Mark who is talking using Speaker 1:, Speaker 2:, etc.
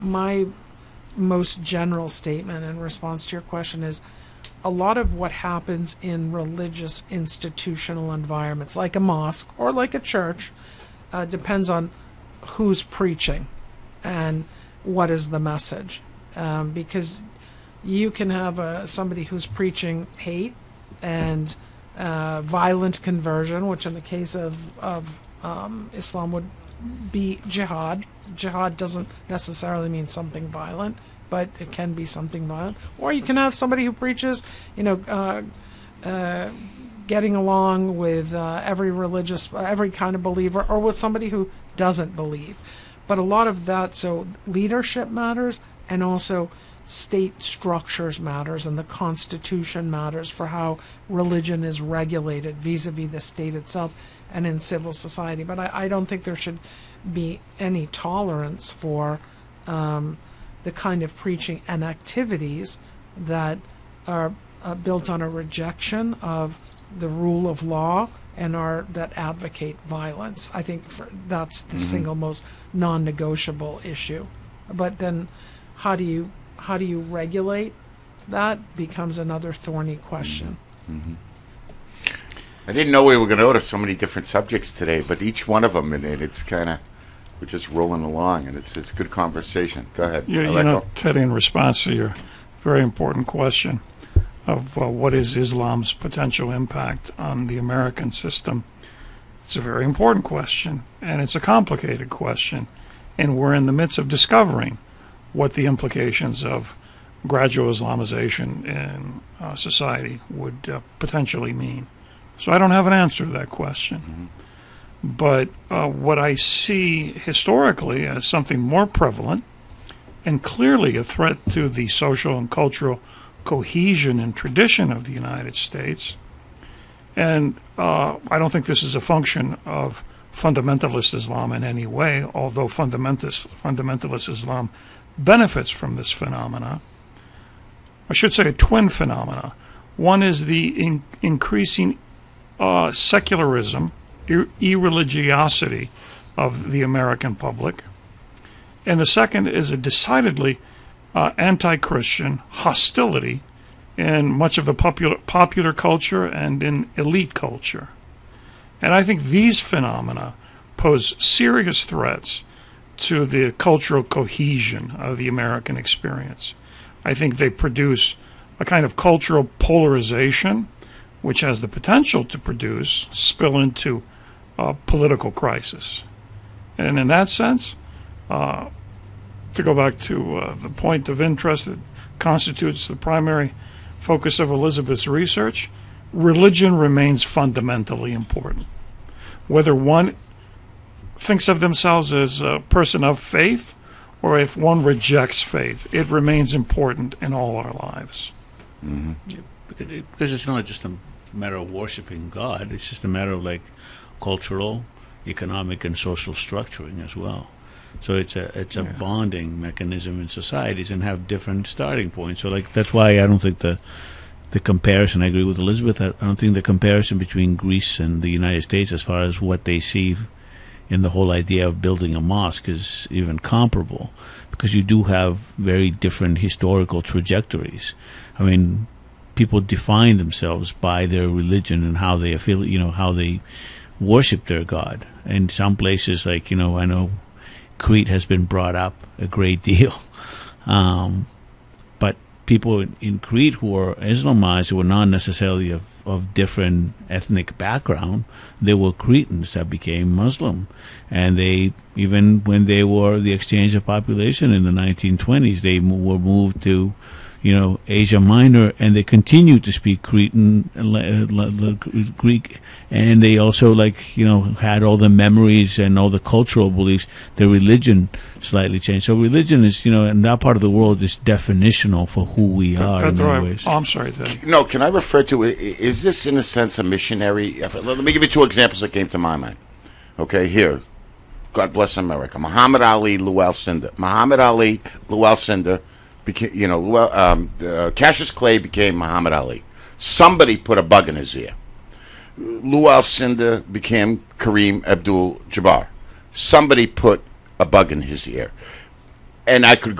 Speaker 1: my most general statement in response to your question is a lot of what happens in religious institutional environments, like a mosque or like a church, depends on who's preaching and what is the message. Because you can have somebody who's preaching hate and violent conversion, which in the case of Islam would be jihad. Jihad doesn't necessarily mean something violent, but it can be something violent. Or you can have somebody who preaches, getting along with every kind of believer, or with somebody who doesn't believe. But a lot of that, so leadership matters, and also state structures matters, and the Constitution matters for how religion is regulated vis-a-vis the state itself and in civil society. But I don't think there should be any tolerance for the kind of preaching and activities that are built on a rejection of the rule of law and that advocate violence. I think that's the single most non-negotiable issue. But then how do you regulate that becomes another thorny question.
Speaker 2: I didn't know we were going to go to so many different subjects today, but each one of them, and it's kind of, we're just rolling along, and it's a good conversation. Go ahead.
Speaker 3: Teddy, in response to your very important question of what is Islam's potential impact on the American system, it's a very important question, and it's a complicated question, and we're in the midst of discovering what the implications of gradual Islamization in society would potentially mean. So I don't have an answer to that question. But what I see historically as something more prevalent and clearly a threat to the social and cultural cohesion and tradition of the United States, and I don't think this is a function of fundamentalist Islam in any way, although fundamentalist Islam benefits from this phenomena. I should say a twin phenomena. One is the increasing secularism, irreligiosity of the American public. And the second is a decidedly anti-Christian hostility in much of the popular culture and in elite culture. And I think these phenomena pose serious threats to the cultural cohesion of the American experience. I think they produce a kind of cultural polarization which has the potential to spill into political crisis. And in that sense, to go back to the point of interest that constitutes the primary focus of Elizabeth's research, religion remains fundamentally important. Whether one thinks of themselves as a person of faith or if one rejects faith, it remains important in all our lives.
Speaker 4: Because it's not just a matter of worshiping God, it's just a matter of cultural, economic, and social structuring as well. So it's a bonding mechanism in societies and have different starting points. So that's why I don't think the comparison, I agree with Elizabeth, I don't think the comparison between Greece and the United States as far as what they see in the whole idea of building a mosque is even comparable, because you do have very different historical trajectories. I mean, people define themselves by their religion and how they how they worship their God. In some places, I know Crete has been brought up a great deal. But people in Crete who were Islamized, who were not necessarily of different ethnic background, they were Cretans that became Muslim. And they, even when they were the exchange of population in the 1920s, they were moved to Asia Minor, and they continued to speak Cretan, Greek, and they also had all the memories and all the cultural beliefs. Their religion slightly changed. So religion is, in that part of the world, is definitional for who we are in many ways.
Speaker 3: Oh, I'm sorry, Ted.
Speaker 2: No, can I refer to it? Is this in a sense a missionary effort? Let me give you two examples that came to my mind. Okay, here. God bless America. Muhammad Ali, Lual Cinder. Muhammad Ali, Lual Cinder. Cassius Clay became Muhammad Ali. Somebody put a bug in his ear. Lual Cinder became Kareem Abdul-Jabbar. Somebody put a bug in his ear. and I could